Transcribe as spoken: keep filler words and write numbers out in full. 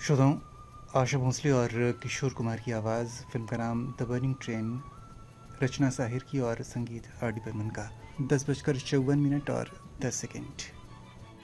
श्रोताओं, आशा भोसले और किशोर कुमार की आवाज़, फिल्म का नाम द बर्निंग ट्रेन, रचना साहिर की और संगीत आर डी बर्मन का। दस बजकर चौवन मिनट और दस सेकेंड।